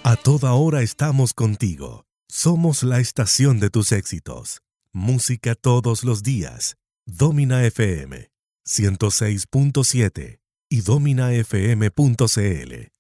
A toda hora estamos contigo. Somos la estación de tus éxitos. Música todos los días. Domina FM 106.7 y dominafm.cl.